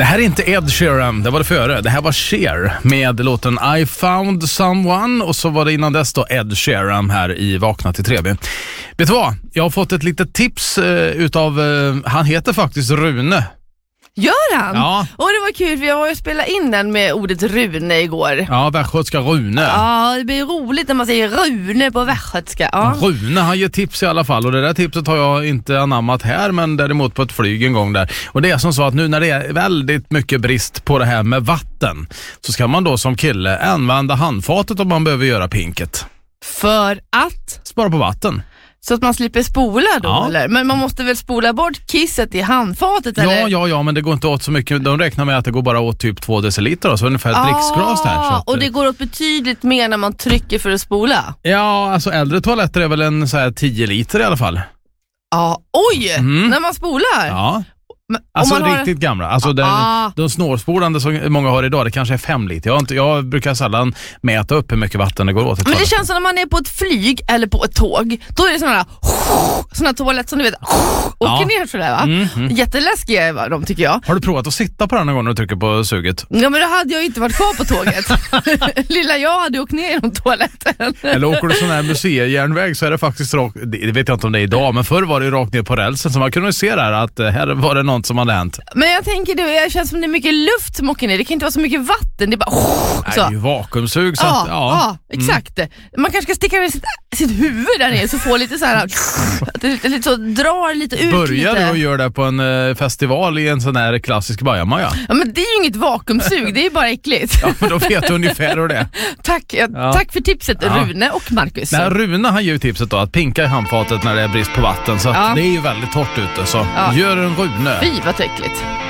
Det här är inte Ed Sheeran, det var det före. Det här var Cher med låten I Found Someone, och så var det innan dess då Ed Sheeran här i Vakna till 3B. Vet du vad? Jag har fått ett litet tips utav, han heter faktiskt Rune. Gör han? Ja. Och det var kul, vi har ju spelat in den med ordet Rune igår. Ja, västgötska Rune. Ja, det blir roligt när man säger Rune på västgötska. Ja. Rune, han ger tips i alla fall, och det där tipset har jag inte anammat här, men däremot på ett flyg en gång där. Och det är som så att nu när det är väldigt mycket brist på det här med vatten, så ska man då som kille använda handfatet om man behöver göra pinket. För att? Spara på vatten. Så att man slipper spola då, Ja. eller? Men man måste väl spola bort kisset i handfatet, eller? Ja, men det går inte åt så mycket. De räknar med att det går bara åt typ 2 deciliter, då, så ungefär ett dricksglas där. Så att, och det går åt betydligt mer när man trycker för att spola. ja, alltså äldre toaletter är väl en så här 10 liter i alla fall. Ja, oj! När man spolar? Ja. Men, Alltså om man riktigt gamla. Alltså de snårspolande som många har idag, det kanske är 5 liter. Jag brukar sällan mäta upp hur mycket vatten det går åt. Men det känns som när man är på ett flyg eller på ett tåg, då är det såna toalett som du vet åker ner sådär, va? Jätteläskiga är de, tycker jag. Har du provat att sitta på den någon gång när du trycker på suget? Ja, men då hade jag inte varit kvar på tåget. Lilla jag hade åkt ner genom toaletten. Eller åker du sån här museijärnväg, så är det faktiskt rakt, det vet jag inte om det är idag, men förr var det rakt ner på rälsen, så man kunde se där att här var det något som hade hänt. Men jag tänker, det känns som det är mycket luft som åker ner. Det kan inte vara så mycket vatten. Det är bara Nej, det är ju vakuumsug. Så ja, exakt. Man kanske ska sticka med sitt huvud där nere, så får lite så här att det lite så drar lite ut. Börjar lite. du att göra det på en festival i en sån här klassisk bajamaja? Ja, men det är ju inget vakuumsug, det är bara äckligt. Ja, men då vet du ungefär hur det är. Tack för tipset, Rune och Marcus. Nej, Rune, han ger ju tipset då att pinka i handfatet när det är brist på vatten, så att det är ju väldigt torrt ute, så gör en Rune. Fy, vad äckligt.